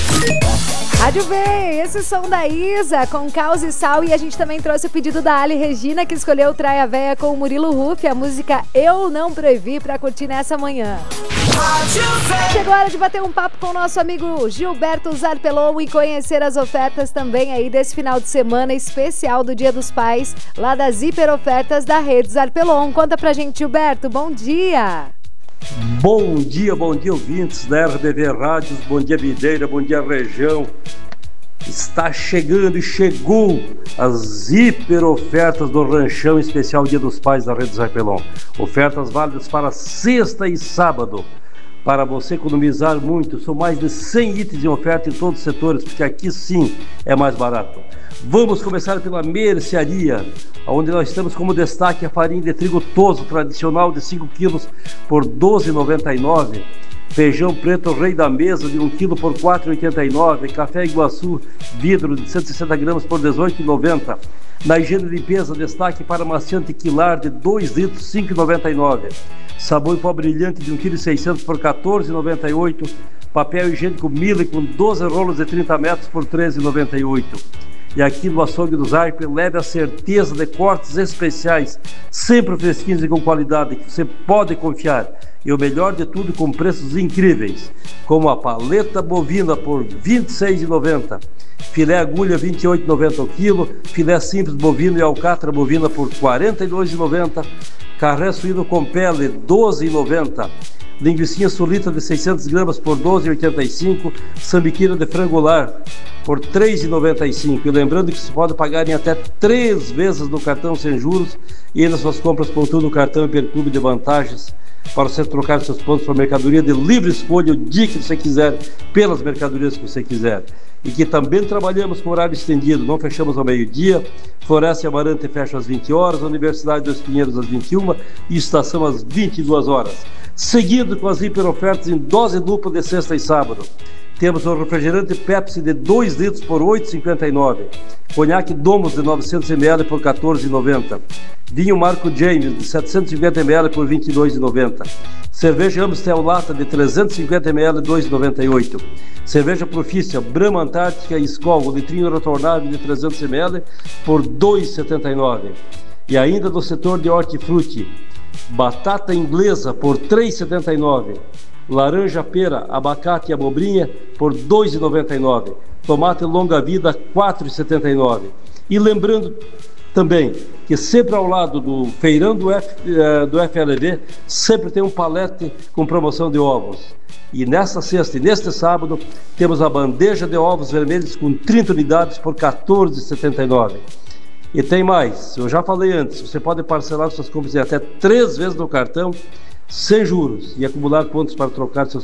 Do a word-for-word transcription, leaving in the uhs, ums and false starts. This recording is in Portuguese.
Rádio B, esse som da Isa com Caos e Sal, e a gente também trouxe o pedido da Ali Regina, que escolheu Traia Véia com o Murilo Huff, a música Eu Não Previ, pra curtir nessa manhã. Chegou a hora de bater um papo com o nosso amigo Gilberto Zarpelon e conhecer as ofertas também aí desse final de semana especial do Dia dos Pais, lá das hiper ofertas da Rede Zarpelon. Conta pra gente, Gilberto, bom dia! Bom dia, bom dia, ouvintes da R B V Rádios, bom dia, Videira, bom dia, região. Está chegando e chegou as hiper ofertas do Ranchão Especial Dia dos Pais da Rede Zarpelon. Ofertas válidas para sexta e sábado. Para você economizar muito, são mais de cem itens em oferta em todos os setores, porque aqui sim é mais barato. Vamos começar pela mercearia, onde nós temos como destaque a farinha de trigo toso tradicional de cinco quilos por doze reais e noventa e nove centavos. Feijão preto Rei da Mesa de um quilo por quatro reais e oitenta e nove centavos. Café Iguaçu vidro de cento e sessenta gramas por dezoito reais e noventa centavos. Na higiene e limpeza, destaque para amaciante Quilar de dois litros, cinco reais e noventa e nove centavos. Sabão em pó brilhante de um quilo e seiscentos por quatorze reais e noventa e oito centavos. Papel higiênico Mille com doze rolos de trinta metros por treze reais e noventa e oito centavos. E aqui no açougue do Zarpe, leve a certeza de cortes especiais, sempre fresquinhos e com qualidade, que você pode confiar. E o melhor de tudo, com preços incríveis, como a paleta bovina por vinte e seis reais e noventa centavos, filé agulha vinte e oito reais e noventa centavos o quilo, filé simples bovino e alcatra bovina por quarenta e dois reais e noventa centavos, carré suíno com pele doze reais e noventa centavos, linguiça sulita de seiscentas gramas por doze reais e oitenta e cinco centavos, sambiquira de frango lar por três reais e noventa e cinco centavos. E lembrando que você pode pagar em até três vezes no cartão sem juros e nas suas compras pontuando o cartão Hipercube de vantagens para você trocar seus pontos para mercadoria de livre escolha o dia que você quiser, pelas mercadorias que você quiser. E que também trabalhamos com horário estendido, não fechamos ao meio-dia, Floresta e Amarante fecha às vinte horas, Universidade dos Pinheiros às vinte e uma e Estação às vinte e duas horas. Seguindo com as hiper ofertas em dose dupla de sexta e sábado. Temos o refrigerante Pepsi de dois litros por oito reais e cinquenta e nove centavos. Conhaque Domus de novecentos mililitros por quatorze reais e noventa centavos. Vinho Marco James de setecentos e cinquenta mililitros por vinte e dois reais e noventa centavos. Cerveja Amstel Lata de trezentos e cinquenta mililitros, dois reais e noventa e oito centavos. Cerveja Profícia, Brahma Antártica e Skol, o litrinho retornável de trezentos mililitros por dois reais e setenta e nove centavos. E ainda do setor de hortifruti, batata inglesa por três reais e setenta e nove centavos. Laranja pera, abacate e abobrinha por dois reais e noventa e nove centavos. Tomate longa vida quatro reais e setenta e nove centavos. E lembrando também que sempre ao lado do feirão do, F, do F L V sempre tem um palete com promoção de ovos. E nesta sexta e neste sábado temos a bandeja de ovos vermelhos com trinta unidades por quatorze reais e setenta e nove centavos. E tem mais, eu já falei antes, você pode parcelar suas compras em até três vezes no cartão sem juros e acumular pontos para trocar seus